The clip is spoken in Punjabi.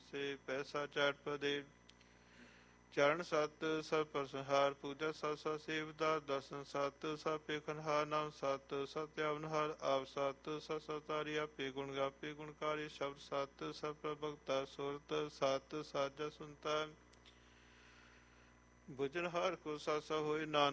ਸੇ ਪੈਸਾ ਚਾਟ ਪਦੇ ਚਰਨ ਸਤ ਸਭ ਪ੍ਰਸੰਹਾਰ ਪੂਜਾ ਸਤ ਸਤ ਸੇਵਦਾ ਦਰਸ਼ਨ ਸਤ ਸਭ ਪੇਖਨਹਾਰ ਨਾਮ ਸਤ ਸਤਿ ਅਵਨਹਾਰ ਆਪ ਸਤ ਸਤ ਸਤਾਰੀ ਆਪੇ ਗੁਣ ਗਾਪੇ ਗੁਣਕਾਰੀ ਸ਼ਬਦ ਸਤ ਸਭ ਪ੍ਰਭਗਤਾ ਸੁਰਤ ਸਤ ਸਾਜਾ ਸੁਨਤਾ ਬੁਝਨਹਾਰ ਕੋ ਸਾਸਾ ਹੋਏ ਨਾਨਕ